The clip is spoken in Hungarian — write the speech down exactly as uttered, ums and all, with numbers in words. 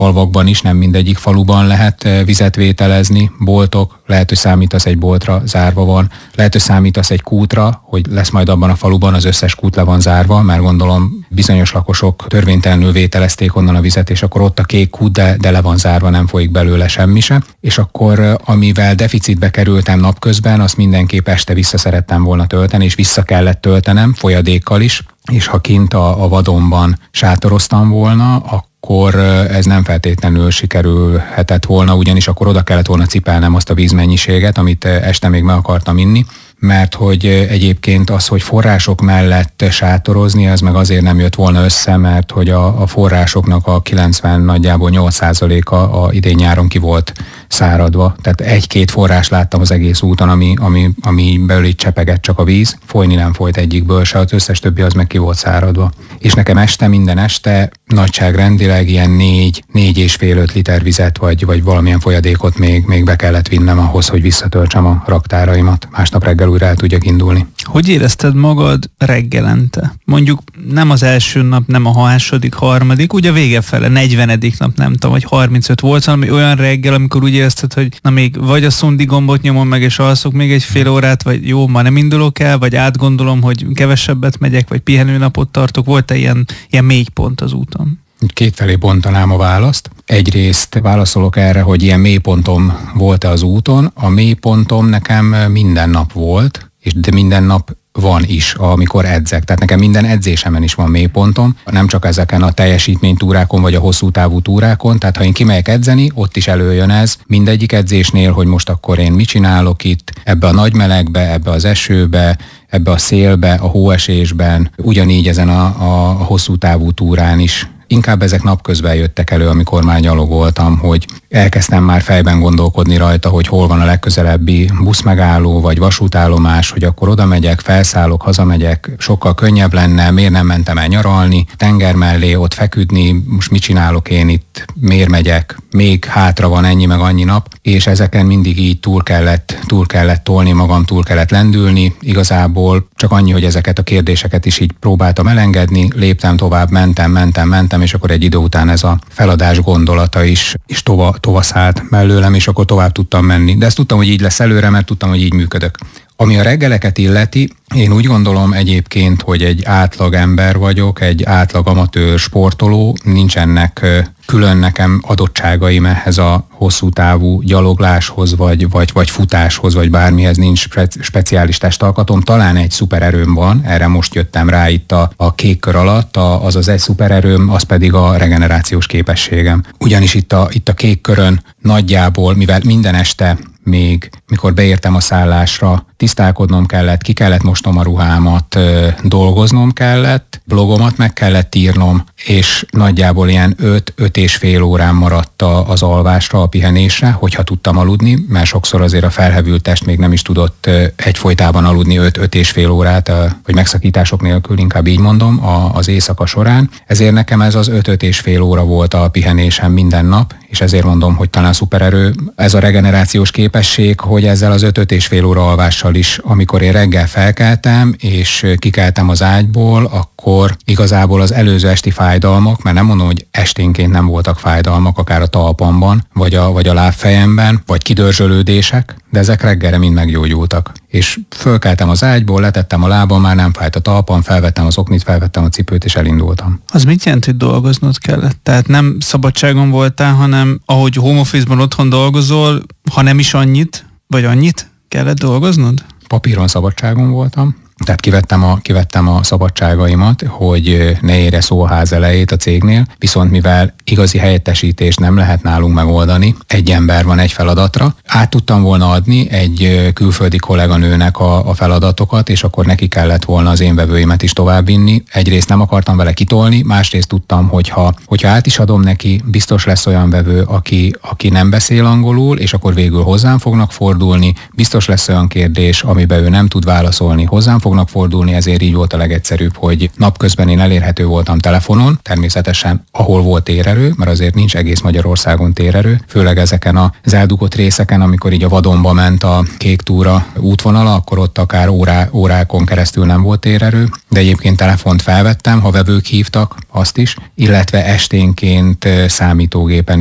falvakban is, nem mindegyik faluban lehet vizet vételezni, boltok, lehet, hogy számítasz egy boltra, zárva van, lehet, hogy számítasz egy kútra, hogy lesz majd abban a faluban, az összes kút le van zárva, mert gondolom bizonyos lakosok törvénytelenül vételezték onnan a vizet, és akkor ott a kék kút, de, de le van zárva, nem folyik belőle semmi sem. És akkor amivel deficitbe kerültem napközben, azt mindenképp este vissza szerettem volna tölteni, és vissza kellett töltenem folyadékkal is, és ha kint a, a vadonban sátoroztam volna, akkor ez nem feltétlenül sikerülhetett volna, ugyanis akkor oda kellett volna cipelnem azt a vízmennyiséget, amit este még meg akartam inni, mert hogy egyébként az, hogy források mellett sátorozni, az meg azért nem jött volna össze, mert hogy a, a forrásoknak a kilencven, nagyjából nyolc százaléka a idén nyáron ki volt száradva. Tehát egy-két forrás láttam az egész úton, ami, ami, ami belül így csepegett csak a víz, folyni nem folyt egyikből se, az összes többi az meg ki volt száradva. És nekem este, minden este nagyságrendileg ilyen négy, négy és fél öt liter vizet, vagy, vagy valamilyen folyadékot még, még be kellett vinnem ahhoz, hogy visszatöltsem a raktáraimat. Másnap reggel újra el tudjak indulni. Hogy érezted magad reggelente? Mondjuk nem az első nap, nem a második, harmadik, ugye a vége fele, negyvenedik nap, nem tudom, vagy harmincöt volt, hanem olyan reggel, amikor úgy érezted, hogy na még vagy a szundi gombot nyomom meg, és alszok még egy fél órát, vagy jó, ma nem indulok el, vagy átgondolom, hogy kevesebbet megyek, vagy pihenőnapot tartok. Volt-e ilyen, ilyen mélypont az úton? Kétfelé bontanám a választ. Egyrészt válaszolok erre, hogy ilyen mélypontom volt-e az úton. A mélypontom nekem minden nap volt, és de minden nap van is, amikor edzek. Tehát nekem minden edzésemen is van mélypontom, nem csak ezeken a teljesítménytúrákon, vagy a hosszú távú túrákon. Tehát ha én kimegyek edzeni, ott is előjön ez mindegyik edzésnél, hogy most akkor én mit csinálok itt, ebbe a nagy melegbe, ebbe az esőbe, ebbe a szélbe, a hóesésben, ugyanígy ezen a, a, a hosszú távú túrán is. Inkább ezek napközben jöttek elő, amikor már gyalogoltam, hogy elkezdtem már fejben gondolkodni rajta, hogy hol van a legközelebbi buszmegálló vagy vasútállomás, hogy akkor oda megyek, felszállok, hazamegyek, sokkal könnyebb lenne, miért nem mentem el nyaralni, tenger mellé ott feküdni, most mit csinálok én itt, miért megyek, még hátra van ennyi meg annyi nap, és ezeken mindig így túl kellett, túl kellett tolni magam, túl kellett lendülni. Igazából csak annyi, hogy ezeket a kérdéseket is így próbáltam elengedni, léptem tovább, mentem, mentem, mentem, és akkor egy idő után ez a feladás gondolata is, is tova, tova szállt mellőlem, és akkor tovább tudtam menni. De ezt tudtam, hogy így lesz előre, mert tudtam, hogy így működök. Ami a reggeleket illeti, én úgy gondolom egyébként, hogy egy átlag ember vagyok, egy átlag amatőr sportoló, nincsenek külön nekem adottságaim ehhez a hosszú távú gyalogláshoz, vagy, vagy, vagy futáshoz, vagy bármihez nincs speciális testalkatom. Talán egy szupererőm van, erre most jöttem rá itt a, a kék kör alatt, a, az az egy szupererőm, az pedig a regenerációs képességem. Ugyanis itt a, itt a kék körön nagyjából, mivel minden este még mikor beértem a szállásra, tisztálkodnom kellett, ki kellett mosnom a ruhámat, dolgoznom kellett, blogomat meg kellett írnom, és nagyjából ilyen öt-öt és fél órán maradt az alvásra, a pihenésre, hogyha tudtam aludni, mert sokszor azért a felhevült test még nem is tudott egyfolytában aludni öt-öt és fél órát, vagy megszakítások nélkül, inkább így mondom, az éjszaka során. Ezért nekem ez az öt-öt és fél óra volt a pihenésem minden nap, és ezért mondom, hogy talán szupererő ez a regenerációs képesség, hogy ezzel az öt-öt és fél óra alvással is, amikor én reggel felkeltem, és kikeltem az ágyból, akkor igazából az előző esti fájdalmak, mert nem mondom, hogy esténként nem voltak fájdalmak, akár a talpamban, vagy a, vagy a lábfejemben, vagy kidörzsölődések, de ezek reggelre mind meggyógyultak. És fölkeltem az ágyból, letettem a lábam, már nem fájt a talpam, felvettem az oknit, felvettem a cipőt, és elindultam. Az mit jelent, hogy dolgoznod kellett? Tehát nem szabadságon voltál, hanem ahogy home office-ban otthon dolgozol, ha nem is annyit, vagy annyit kellett dolgoznod? Papíron szabadságon voltam. Tehát kivettem a, kivettem a szabadságaimat, hogy ne érje szó a ház elejét a cégnél, viszont mivel igazi helyettesítést nem lehet nálunk megoldani, egy ember van egy feladatra, át tudtam volna adni egy külföldi kolléganőnek a, a feladatokat, és akkor neki kellett volna az én vevőimet is továbbvinni. Egyrészt nem akartam vele kitolni, másrészt tudtam, hogyha, hogyha át is adom neki, biztos lesz olyan vevő, aki, aki nem beszél angolul, és akkor végül hozzám fognak fordulni, biztos lesz olyan kérdés, amiben ő nem tud válaszolni, hozzám fog fognak fordulni, ezért így volt a legegyszerűbb, hogy napközben én elérhető voltam telefonon, természetesen ahol volt térerő, mert azért nincs egész Magyarországon térerő, főleg ezeken az eldugott részeken, amikor így a vadonba ment a kék túra útvonala, akkor ott akár órá, órákon keresztül nem volt térerő, de egyébként telefont felvettem, ha vevők hívtak, azt is, illetve esténként számítógépen